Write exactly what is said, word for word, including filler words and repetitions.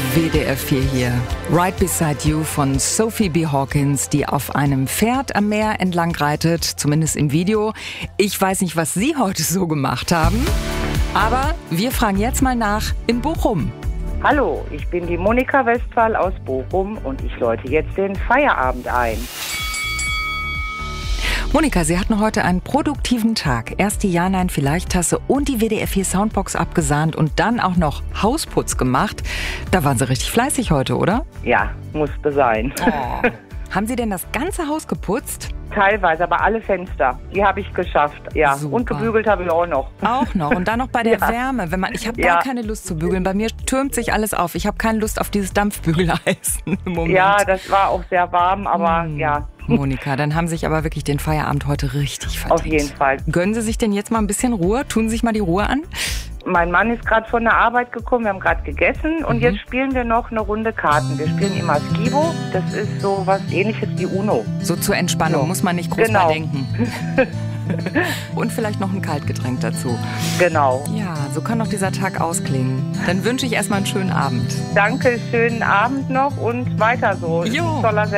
W D R vier hier. Right Beside You von Sophie B. Hawkins, die auf einem Pferd am Meer entlang reitet, zumindest im Video. Ich weiß nicht, was Sie heute so gemacht haben, aber wir fragen jetzt mal nach in Bochum. Hallo, ich bin die Monika Westphal aus Bochum und ich läute jetzt den Feierabend ein. Monika, Sie hatten heute einen produktiven Tag. Erst die Ja-Nein-Vielleicht-Tasse und die W D R vier Soundbox abgesahnt und dann auch noch Hausputz gemacht. Da waren Sie richtig fleißig heute, oder? Ja, musste sein. Oh. Haben Sie denn das ganze Haus geputzt? Teilweise, aber alle Fenster, die habe ich geschafft. Ja, Super. Und gebügelt habe ich auch noch. Auch noch und dann noch bei der Ja. Wärme. Wenn man, ich habe Ja. gar keine Lust zu bügeln. Bei mir türmt sich alles auf. Ich habe keine Lust auf dieses Dampfbügeleisen im Moment. Ja, das war auch sehr warm, aber Hm. ja. Monika, dann haben Sie sich aber wirklich den Feierabend heute richtig verdient. Auf jeden Fall. Gönnen Sie sich denn jetzt mal ein bisschen Ruhe? Tun Sie sich mal die Ruhe an? Mein Mann ist gerade von der Arbeit gekommen, wir haben gerade gegessen und Mhm. jetzt spielen wir noch eine Runde Karten. Wir spielen immer Skibo, das ist so was ähnliches wie Uno. So zur Entspannung, So. muss man nicht groß Genau. mal denken. Und vielleicht noch ein Kaltgetränk dazu. Genau. Ja, so kann doch dieser Tag ausklingen. Dann wünsche ich erstmal einen schönen Abend. Danke, schönen Abend noch und weiter so. Jo. Toller